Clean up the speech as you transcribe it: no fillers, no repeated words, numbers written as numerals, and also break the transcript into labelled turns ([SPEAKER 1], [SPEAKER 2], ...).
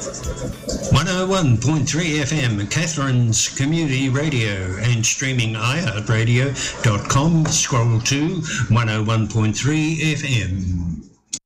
[SPEAKER 1] 101.3 FM, Catherine's Community Radio, and streaming iHeartRadio.com. Scroll to 101.3 FM.